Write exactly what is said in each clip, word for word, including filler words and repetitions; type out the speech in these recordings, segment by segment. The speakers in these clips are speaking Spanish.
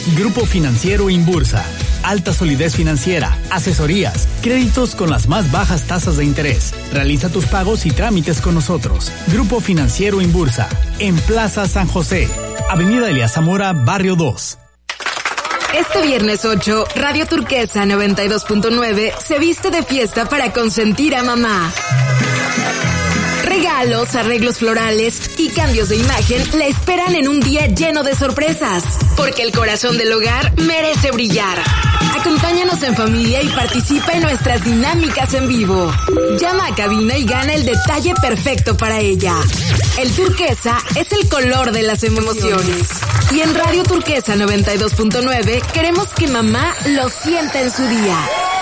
Grupo Financiero Inbursa. Alta solidez financiera, asesorías, créditos con las más bajas tasas de interés. Realiza tus pagos y trámites con nosotros. Grupo Financiero Inbursa, en Plaza San José, Avenida Elías Zamora, Barrio dos. Este viernes ocho, Radio Turquesa noventa y dos punto nueve se viste de fiesta para consentir a mamá. Regalos, arreglos florales y cambios de imagen la esperan en un día lleno de sorpresas, porque el corazón del hogar merece brillar. Acompáñanos en familia y participa en nuestras dinámicas en vivo. Llama a cabina y gana el detalle perfecto para ella. El turquesa es el color de las emociones. Y en Radio Turquesa noventa y dos punto nueve queremos que mamá lo sienta en su día.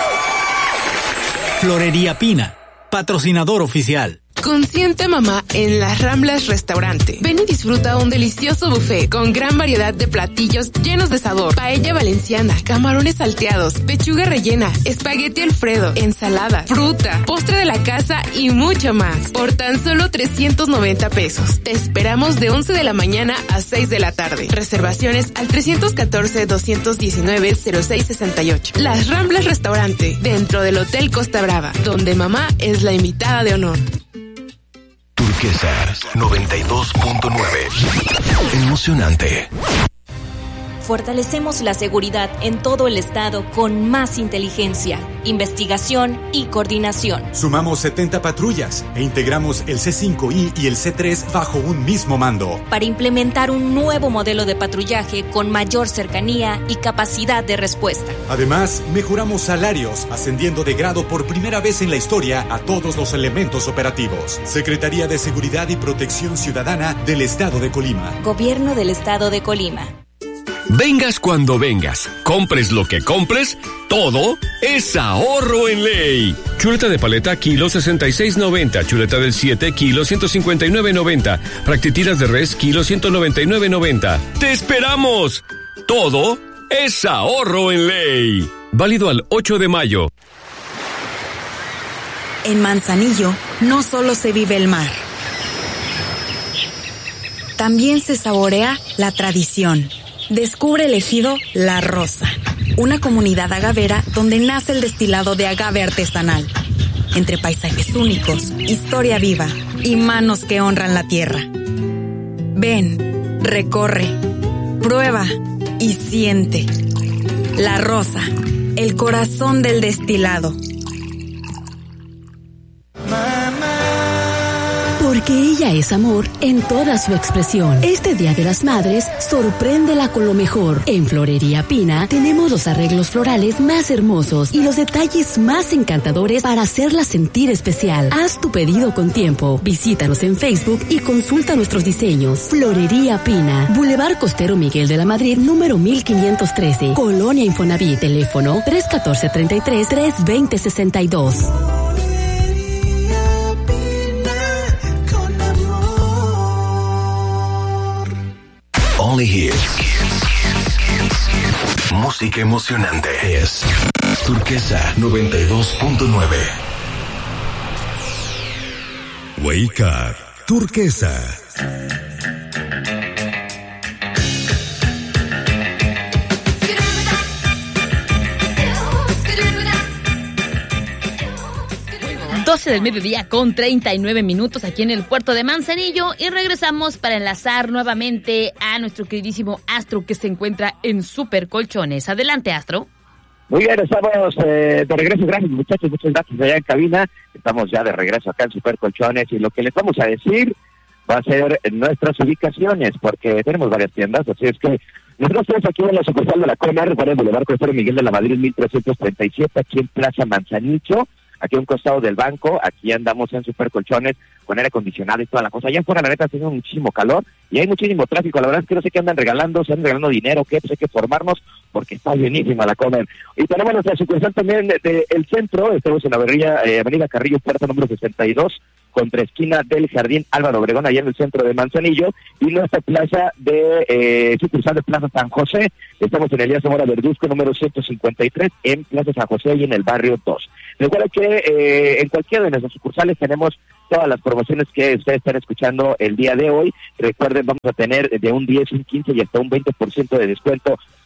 Florería Pina, patrocinador oficial. Consiente mamá en Las Ramblas Restaurante. Ven y disfruta un delicioso buffet con gran variedad de platillos llenos de sabor. Paella valenciana, camarones salteados, pechuga rellena, espagueti alfredo, ensalada, fruta, postre de la casa y mucho más. Por tan solo trescientos noventa pesos. Te esperamos de once de la mañana a seis de la tarde. Reservaciones al tres uno cuatro, dos uno nueve, cero seis seis ocho. Las Ramblas Restaurante, dentro del Hotel Costa Brava, donde mamá es la invitada de honor. Turquesa noventa y dos punto nueve. Emocionante. Fortalecemos la seguridad en todo el estado con más inteligencia, investigación y coordinación. Sumamos setenta patrullas e integramos el C cinco I y el C tres bajo un mismo mando. Para implementar un nuevo modelo de patrullaje con mayor cercanía y capacidad de respuesta. Además, mejoramos salarios, ascendiendo de grado por primera vez en la historia a todos los elementos operativos. Secretaría de Seguridad y Protección Ciudadana del Estado de Colima. Gobierno del Estado de Colima. Vengas cuando vengas, compres lo que compres, todo es ahorro en ley. Chuleta de paleta, kilo sesenta y seis noventa. Chuleta del siete, kilo ciento cincuenta y nueve noventa. Fractitiras de res, kilo ciento noventa y nueve noventa. ¡Te esperamos! Todo es ahorro en ley. Válido al ocho de mayo. En Manzanillo no solo se vive el mar, también se saborea la tradición. Descubre el ejido La Rosa, una comunidad agavera donde nace el destilado de agave artesanal. Entre paisajes únicos, historia viva y manos que honran la tierra. Ven, recorre, prueba y siente. La Rosa, el corazón del destilado. Porque ella es amor en toda su expresión. Este Día de las Madres, sorpréndela con lo mejor. En Florería Pina tenemos los arreglos florales más hermosos y los detalles más encantadores para hacerla sentir especial. Haz tu pedido con tiempo. Visítanos en Facebook y consulta nuestros diseños. Florería Pina, Boulevard Costero Miguel de la Madrid, número mil quinientos trece, Colonia Infonavit. Teléfono tres uno cuatro, treinta y tres, tres veinte, sesenta y dos. Only Hits. Música emocionante es Turquesa noventa y dos punto nueve. Wake Up, Turquesa. doce del mediodía con treinta y nueve minutos aquí en el puerto de Manzanillo y regresamos para enlazar nuevamente a nuestro queridísimo Astro que se encuentra en Super Colchones. Adelante, Astro. Muy bien, estamos eh, de regreso. Gracias, muchachos, muchas gracias allá en cabina. Estamos ya de regreso acá en Super Colchones y lo que les vamos a decir va a ser nuestras ubicaciones, porque tenemos varias tiendas, así es que nosotros estamos aquí en la sucursal de la Comer, para el Boulevard Costero Miguel de la Madrid, mil trescientos treinta y siete, aquí en Plaza Manzanillo. Aquí a un costado del banco, aquí andamos en Super Colchones con aire acondicionado y toda la cosa. Allá afuera la neta haciendo muchísimo calor y hay muchísimo tráfico. La verdad es que no sé qué andan regalando, se andan regalando dinero, qué, pues hay que formarnos porque está bienísima la Comer. Y tenemos nuestra sucursal también del de, de centro, estamos en la avenida, eh, avenida Carrillo Puerta número sesenta y dos, contra esquina del Jardín Álvaro Obregón, allá en el centro de Manzanillo, y nuestra plaza de eh, sucursal de Plaza San José. Estamos en Elías Zamora Verduzco, número ciento cincuenta y tres, en Plaza San José y en el barrio dos. Recuerda que eh, en cualquiera de nuestras sucursales tenemos todas las promociones que ustedes están escuchando el día de hoy. Recuerden, vamos a tener de un diez, un quince y hasta un veinte por ciento de descuento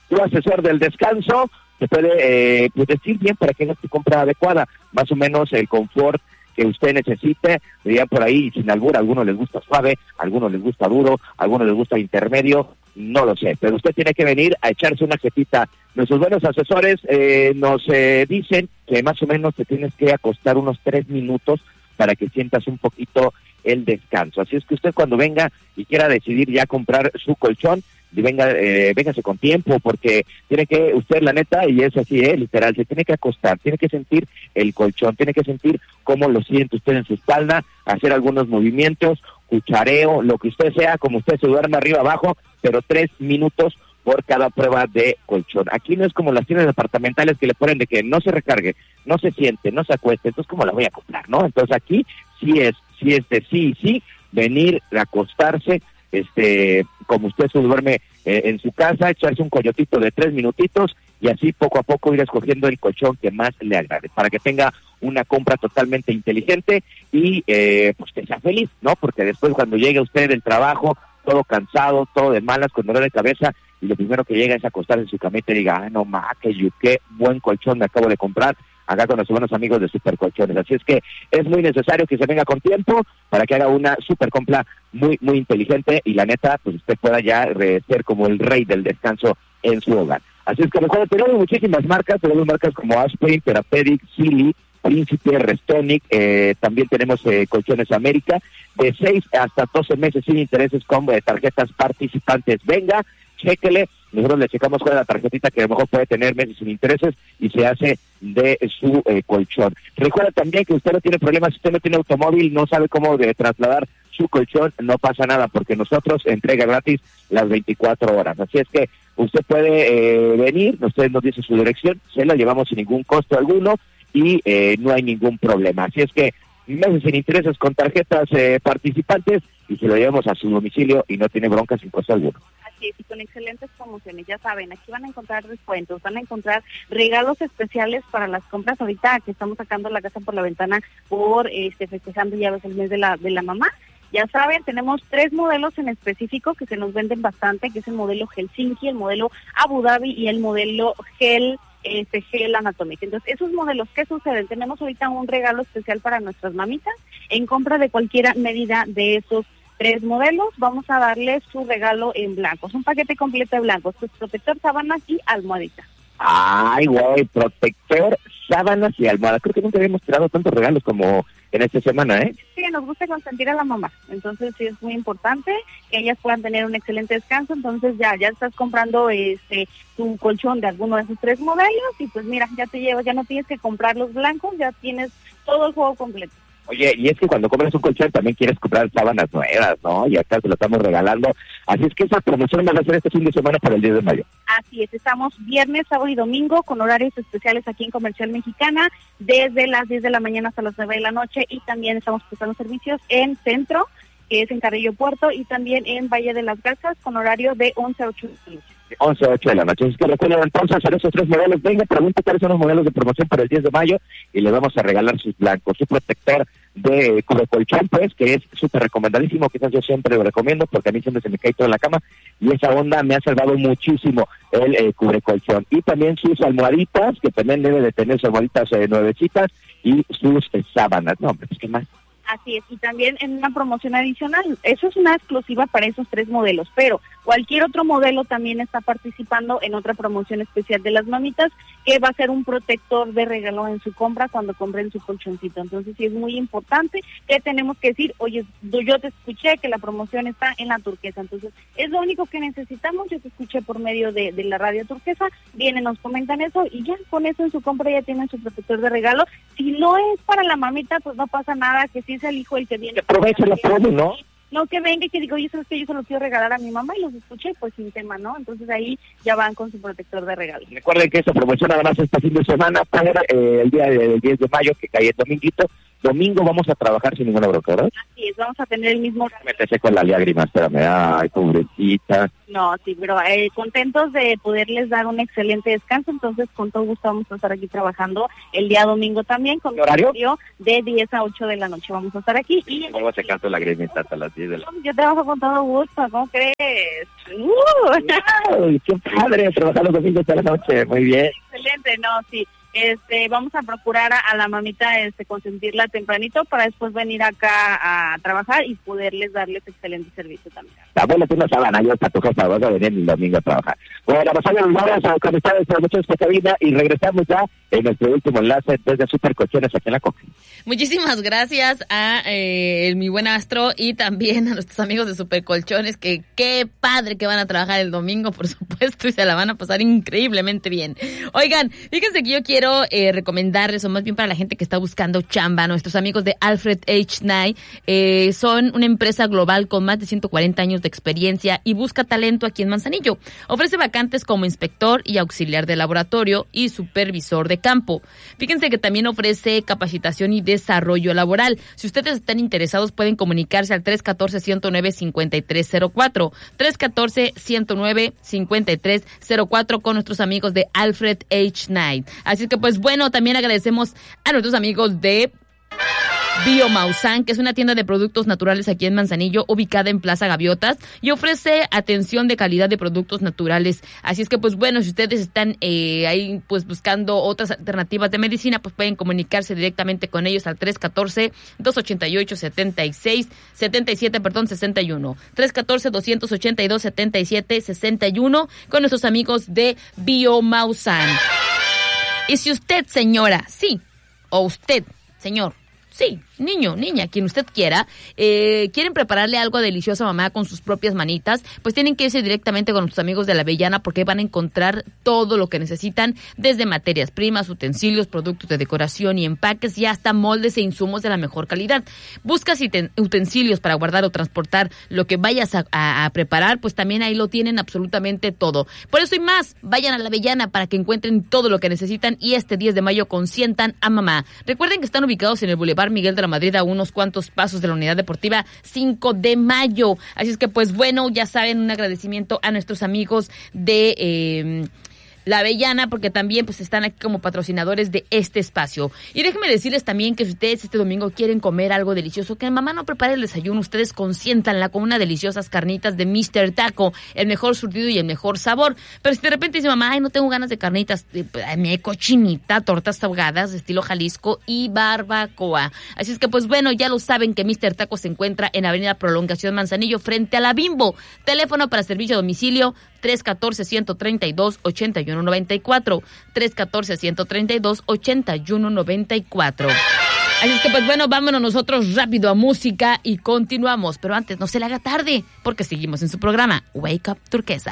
tu asesor del descanso te puede eh, pues decir bien para que hagas tu compra adecuada, más o menos el confort que usted necesite, dirían por ahí, sin albur, a algunos les gusta suave, a algunos les gusta duro, a algunos les gusta intermedio, no lo sé, pero usted tiene que venir a echarse una jetita. Nuestros buenos asesores eh, nos eh, dicen que más o menos te tienes que acostar unos tres minutos para que sientas un poquito el descanso. Así es que usted cuando venga y quiera decidir ya comprar su colchón, y venga, eh, véngase con tiempo, porque tiene que, usted la neta, y es así, eh, literal, se tiene que acostar, tiene que sentir el colchón, tiene que sentir cómo lo siente usted en su espalda, hacer algunos movimientos, cuchareo, lo que usted sea, como usted se duerme arriba abajo, pero tres minutos por cada prueba de colchón. Aquí no es como las tiendas departamentales que le ponen de que no se recargue, no se siente, no se acueste, entonces ¿cómo la voy a comprar, no? Entonces aquí sí es, sí es de sí, sí, venir, acostarse, este, como usted se duerme eh, en su casa, echarse un coyotito de tres minutitos y así poco a poco ir escogiendo el colchón que más le agrade, para que tenga una compra totalmente inteligente y eh, pues que sea feliz, ¿no? Porque después cuando llegue usted del trabajo, todo cansado, todo de malas, con dolor de cabeza, y lo primero que llega es acostarse en su camita y diga, ah, no ma, que yo, qué buen colchón me acabo de comprar, acá con nuestros buenos amigos de Super Colchones. Así es que es muy necesario que se venga con tiempo para que haga una super compra muy, muy inteligente y la neta, pues usted pueda ya re- ser como el rey del descanso en su hogar. Así es que recuerda, tenemos muchísimas marcas, tenemos marcas como Aspirin, Therapeutic, Silly, Príncipe, Restonic, eh, también tenemos eh, Colchones América, de seis hasta doce meses sin intereses con eh, tarjetas participantes. Venga, chéquele, nosotros le checamos cuál es la tarjetita que a lo mejor puede tener meses sin intereses y se hace de su eh, colchón. Recuerda también que usted no tiene problemas, si usted no tiene automóvil, no sabe cómo de trasladar su colchón, no pasa nada, porque nosotros entrega gratis las veinticuatro horas. Así es que usted puede eh, venir, usted nos dice su dirección, se la llevamos sin ningún costo alguno y eh, no hay ningún problema. Así es que meses sin intereses con tarjetas eh, participantes y se lo llevamos a su domicilio y no tiene bronca sin costo alguno. Así es, y con excelentes promociones, ya saben, aquí van a encontrar descuentos, van a encontrar regalos especiales para las compras ahorita que estamos sacando la casa por la ventana por este festejando ya ves el mes de la de la mamá. Ya saben, tenemos tres modelos en específico que se nos venden bastante, que es el modelo Helsinki, el modelo Abu Dhabi y el modelo Gel este Gel Anatomic. Entonces, esos modelos, ¿qué suceden? Tenemos ahorita un regalo especial para nuestras mamitas. En compra de cualquier medida de esos tres modelos, vamos a darles su regalo en blanco. Es un paquete completo de blancos, pues protector, sábanas y almohadita. Ay, güey, protector, sábanas y almohada. Creo que nunca habíamos tirado tantos regalos como en esta semana, ¿eh? Sí, nos gusta consentir a la mamá. Entonces, sí es muy importante que ellas puedan tener un excelente descanso. Entonces, ya ya estás comprando este tu colchón de alguno de esos tres modelos y pues mira, ya te llevas, ya no tienes que comprar los blancos, ya tienes todo el juego completo. Oye, y es que cuando compras un colchón también quieres comprar sábanas nuevas, ¿no? Y acá se lo estamos regalando. Así es que esa promoción va a ser este fin de semana para el diez de mayo. Así es, estamos viernes, sábado y domingo con horarios especiales aquí en Comercial Mexicana, desde las diez de la mañana hasta las nueve de la noche, y también estamos prestando servicios en Centro, que es en Carrillo Puerto, y también en Valle de las Garzas con horario de once a ocho de la noche. once a ocho de la noche. Es que recuerden entonces hacer esos tres modelos. Venga, pregunte cuáles son los modelos de promoción para el diez de mayo y le vamos a regalar sus blancos. Su protector de cubrecolchón, pues, que es súper recomendadísimo. Quizás yo siempre lo recomiendo porque a mí siempre se me cae toda la cama y esa onda me ha salvado muchísimo el eh, cubrecolchón. Y también sus almohaditas, que también debe de tener sus almohaditas eh, nuevecitas y sus eh, sábanas. No, hombre, pues, ¿qué más? Así es, y también en una promoción adicional, eso es una exclusiva para esos tres modelos, pero cualquier otro modelo también está participando en otra promoción especial de las mamitas, que va a ser un protector de regalo en su compra cuando compren su colchoncito. Entonces sí es muy importante que tenemos que decir, oye, yo te escuché que la promoción está en la Turquesa, entonces es lo único que necesitamos, yo te escuché por medio de, de la radio Turquesa, vienen, nos comentan eso y ya con eso en su compra ya tienen su protector de regalo. Si no es para la mamita, pues no pasa nada, que sí es el hijo el que viene. Aprovecha la promo, ¿no? No, que venga y que digo, oye, ¿sabes qué? Yo se lo quiero regalar a mi mamá y los escuché, pues sin tema, ¿no? Entonces ahí ya van con su protector de regalo. Recuerden que esta promoción además este fin de semana para eh, el día del diez de mayo, que cae el dominguito, domingo vamos a trabajar sin ninguna bronca, ¿verdad? Así es, vamos a tener el mismo... Me te seco la lágrima, espérame, ay, pobrecita. No, sí, pero eh, contentos de poderles dar un excelente descanso, entonces con todo gusto vamos a estar aquí trabajando el día domingo también, con horario de diez a ocho de la noche vamos a estar aquí. Y luego se canta la lagrimita hasta las diez de la noche. Yo trabajo con todo gusto, ¿cómo crees? ¡Uh! Ay, ¡qué padre! Trabajar los domingos hasta la noche, muy bien. Excelente, no, sí. Este, vamos a procurar a, a la mamita este consentirla tempranito para después venir acá a trabajar y poderles darles excelente servicio también. La abuela tiene una sábana, yo para tu jefa, vas a venir el domingo a trabajar. Bueno, vamos a ver a conectar esta noche esta cabina y regresamos ya en nuestro último enlace desde Super Colchones aquí en la Coca. Muchísimas gracias a eh, mi buen Astro y también a nuestros amigos de Super Colchones, que qué padre que van a trabajar el domingo, por supuesto, y se la van a pasar increíblemente bien. Oigan, fíjense que yo quiero eh, recomendarles, o más bien para la gente que está buscando chamba, nuestros amigos de Alfred H. Knight, eh, son una empresa global con más de ciento cuarenta años de experiencia y busca talento aquí en Manzanillo. Ofrece vacantes como inspector y auxiliar de laboratorio y supervisor de campo. Fíjense que también ofrece capacitación y desarrollo laboral. Si ustedes están interesados, pueden comunicarse al tres uno cuatro, uno cero nueve, cinco tres cero cuatro, tres uno cuatro, uno cero nueve, cinco tres cero cuatro con nuestros amigos de Alfred H. Knight. Así que pues bueno, también agradecemos a nuestros amigos de Biomausan, que es una tienda de productos naturales aquí en Manzanillo, ubicada en Plaza Gaviotas, y ofrece atención de calidad de productos naturales. Así es que, pues bueno, si ustedes están eh, ahí pues buscando otras alternativas de medicina, pues pueden comunicarse directamente con ellos al tres uno cuatro, dos ocho ocho, siete seis, siete siete, perdón, sesenta y uno. tres uno cuatro, dos ocho dos, siete siete, sesenta y uno con nuestros amigos de Biomausan. Y si usted, señora, sí, o usted, señor, sí, niño, niña, quien usted quiera, eh, quieren prepararle algo delicioso a mamá con sus propias manitas, pues tienen que irse directamente con nuestros amigos de La Avellana, porque van a encontrar todo lo que necesitan, desde materias primas, utensilios, productos de decoración y empaques, y hasta moldes e insumos de la mejor calidad. Buscas utensilios para guardar o transportar lo que vayas a, a, a preparar, pues también ahí lo tienen absolutamente todo. Por eso y más, vayan a La Avellana para que encuentren todo lo que necesitan y este diez de mayo consientan a mamá. Recuerden que están ubicados en el Boulevard Miguel de la Madrid, a unos cuantos pasos de la Unidad Deportiva cinco de mayo. Así es que, pues bueno, ya saben, un agradecimiento a nuestros amigos de eh, La Avellana, porque también pues están aquí como patrocinadores de este espacio. Y déjenme decirles también que si ustedes este domingo quieren comer algo delicioso, que mamá no prepare el desayuno, ustedes consiéntanla con unas deliciosas carnitas de mister Taco, el mejor surtido y el mejor sabor. Pero si de repente dice mamá, ay, no tengo ganas de carnitas, me cochinita, tortas ahogadas de estilo Jalisco y barbacoa. Así es que pues bueno, ya lo saben que mister Taco se encuentra en Avenida Prolongación Manzanillo, frente a la Bimbo. Teléfono para servicio a domicilio tres uno cuatro, uno tres dos, ocho uno nueve cuatro, tres uno cuatro, uno tres dos, ocho uno nueve cuatro. Así es que pues bueno, vámonos nosotros rápido a música y continuamos. Pero antes, no se le haga tarde, porque seguimos en su programa Wake Up Turquesa.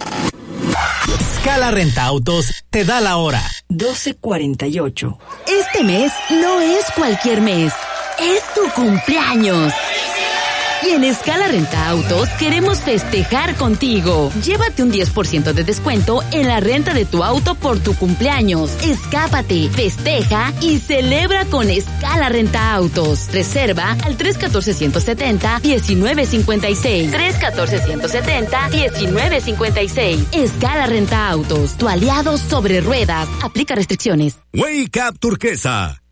Scala Renta Autos te da la hora. doce cuarenta y ocho. Este mes no es cualquier mes, es tu cumpleaños. Y en Scala Renta Autos queremos festejar contigo. Llévate un diez por ciento de descuento en la renta de tu auto por tu cumpleaños. Escápate, festeja y celebra con Scala Renta Autos. Reserva al tres uno cuatro, uno siete cero, uno nueve cinco seis. tres uno cuatro, uno siete cero, uno nueve cinco seis. Scala Renta Autos, tu aliado sobre ruedas. Aplica restricciones. Wake Up Turquesa.